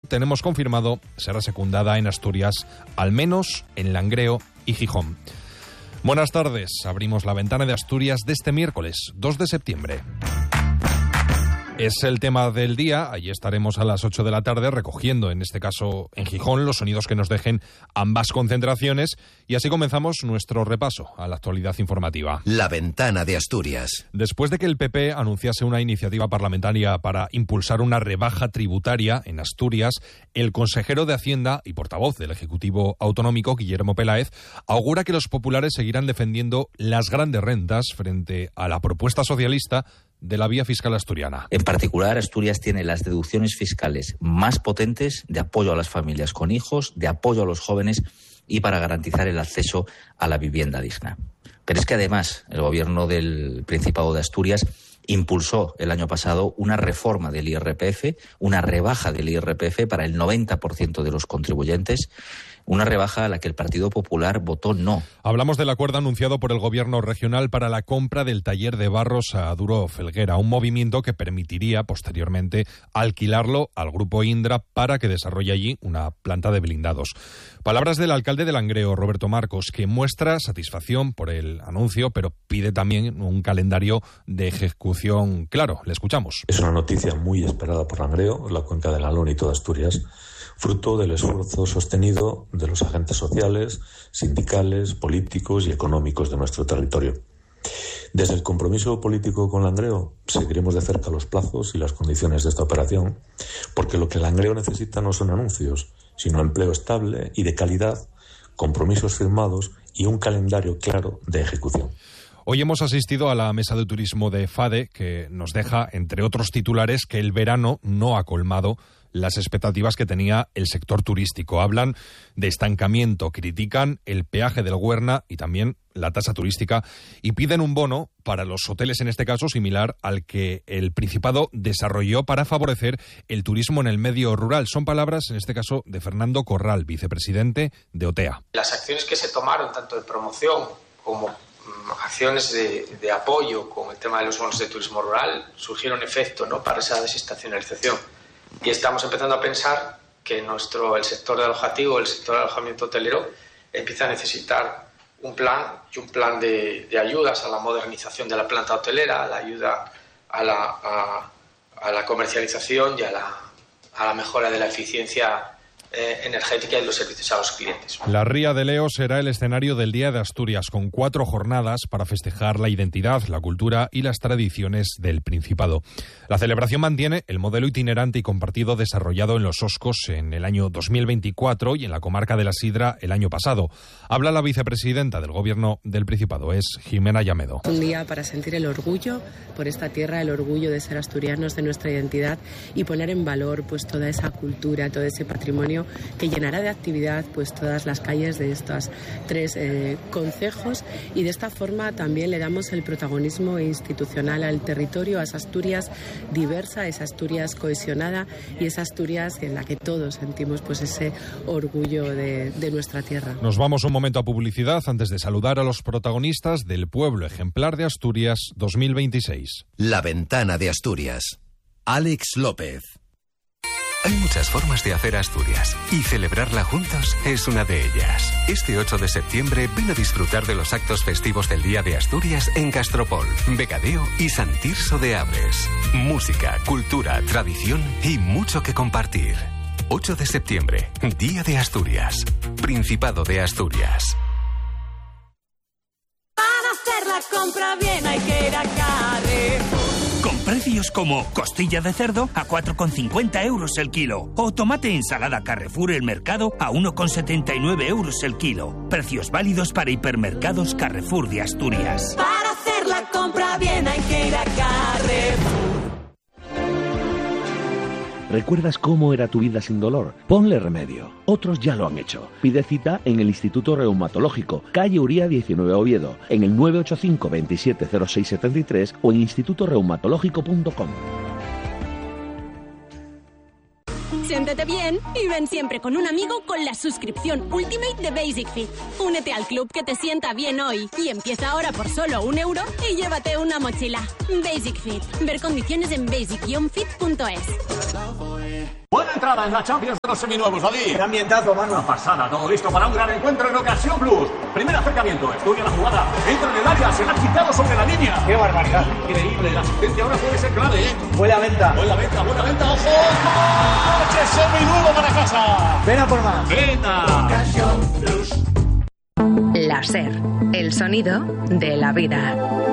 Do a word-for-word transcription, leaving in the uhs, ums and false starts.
tenemos confirmado, será secundada en Asturias, al menos en Langreo y Gijón. Buenas tardes, abrimos la ventana de Asturias de este miércoles, dos de septiembre. Es el tema del día, allí estaremos a las ocho de la tarde recogiendo, en este caso en Gijón, los sonidos que nos dejen ambas concentraciones y así comenzamos nuestro repaso a la actualidad informativa. La ventana de Asturias. Después de que el P P anunciase una iniciativa parlamentaria para impulsar una rebaja tributaria en Asturias, el consejero de Hacienda y portavoz del Ejecutivo Autonómico, Guillermo Peláez, augura que los populares seguirán defendiendo las grandes rentas frente a la propuesta socialista de la vía fiscal asturiana. En particular, Asturias tiene las deducciones fiscales más potentes de apoyo a las familias con hijos, de apoyo a los jóvenes y para garantizar el acceso a la vivienda digna. Pero es que además el gobierno del Principado de Asturias impulsó el año pasado una reforma del I R P F, una rebaja del I R P F para el noventa por ciento de los contribuyentes, una rebaja a la que el Partido Popular votó no. Hablamos del acuerdo anunciado por el Gobierno regional para la compra del taller de barros a Duro Felguera, un movimiento que permitiría posteriormente alquilarlo al Grupo Indra para que desarrolle allí una planta de blindados. Palabras del alcalde de Langreo, Roberto Marcos, que muestra satisfacción por el anuncio, pero pide también un calendario de ejecución claro. Le escuchamos. Es una noticia muy esperada por Langreo, la cuenca del Nalón y toda Asturias, fruto del esfuerzo sostenido de los agentes sociales, sindicales, políticos y económicos de nuestro territorio. Desde el compromiso político con Langreo seguiremos de cerca los plazos y las condiciones de esta operación, porque lo que Langreo necesita no son anuncios, sino empleo estable y de calidad, compromisos firmados y un calendario claro de ejecución. Hoy hemos asistido a la mesa de turismo de FADE, que nos deja, entre otros titulares, que el verano no ha colmado las expectativas que tenía el sector turístico. Hablan de estancamiento, critican el peaje del Güerna y también la tasa turística y piden un bono para los hoteles, en este caso similar al que el Principado desarrolló para favorecer el turismo en el medio rural. Son palabras, en este caso, de Fernando Corral, vicepresidente de OTEA. Las acciones que se tomaron, tanto de promoción como mm, acciones de, de apoyo con el tema de los bonos de turismo rural, surgieron efecto, ¿no?, para esa desestacionalización. Y estamos empezando a pensar que nuestro, el sector de alojativo, el sector de alojamiento hotelero, empieza a necesitar un plan y un plan de, de ayudas a la modernización de la planta hotelera, a la ayuda a la, a, a la comercialización y a la, a la mejora de la eficiencia Eh, energética y los servicios a los clientes. La Ría de Leo será el escenario del Día de Asturias, con cuatro jornadas para festejar la identidad, la cultura y las tradiciones del Principado. La celebración mantiene el modelo itinerante y compartido desarrollado en Los Oscos en el año dos mil veinticuatro y en la comarca de la Sidra el año pasado. Habla la vicepresidenta del Gobierno del Principado, es Jimena Llamedo. Un día para sentir el orgullo por esta tierra, el orgullo de ser asturianos, de nuestra identidad y poner en valor pues toda esa cultura, todo ese patrimonio que llenará de actividad pues todas las calles de estos tres eh, concejos, y de esta forma también le damos el protagonismo institucional al territorio, a esa Asturias diversa, esa Asturias cohesionada y esa Asturias en la que todos sentimos pues ese orgullo de, de nuestra tierra. Nos vamos un momento a publicidad antes de saludar a los protagonistas del Pueblo Ejemplar de Asturias dos mil veintiséis. La ventana de Asturias. Alex López. Hay muchas formas de hacer Asturias y celebrarla juntos es una de ellas. Este ocho de septiembre ven a disfrutar de los actos festivos del Día de Asturias en Castropol, Becadeo y Sant Tirso de Abres. Música, cultura, tradición y mucho que compartir. ocho de septiembre, Día de Asturias. Principado de Asturias. Para hacer la compra bien hay que ir a Carrefour. Con precios como costilla de cerdo a cuatro con cincuenta euros el kilo o tomate ensalada Carrefour El Mercado a uno con setenta y nueve euros el kilo. Precios válidos para hipermercados Carrefour de Asturias. Para hacer la compra bien hay que ir a Carrefour. ¿Recuerdas cómo era tu vida sin dolor? Ponle remedio. Otros ya lo han hecho. Pide cita en el Instituto Reumatológico, calle Uría diecinueve Oviedo, en el nueve ocho cinco, veintisiete cero seis setenta y tres o en instituto reumatológico punto com. Siéntete bien y ven siempre con un amigo con la suscripción Ultimate de Basic Fit. Únete al club que te sienta bien hoy y empieza ahora por solo un euro y llévate una mochila. Basic Fit. Ver condiciones en basic guion fit punto es. entrada en la Champions de los seminuevos, David. Qué ambientazo, mano. Una pasada, todo listo para un gran encuentro en Ocasión Plus. Primer acercamiento, estudia la jugada, entra en el área, se la ha quitado sobre la línea. Qué barbaridad. Increíble, la asistencia ahora puede ser clave, ¿eh? Buena venta. Buena venta, buena venta, ojo. ¡Coche seminuevo para casa! Ven a por más. Venga. La SER, el sonido de la vida.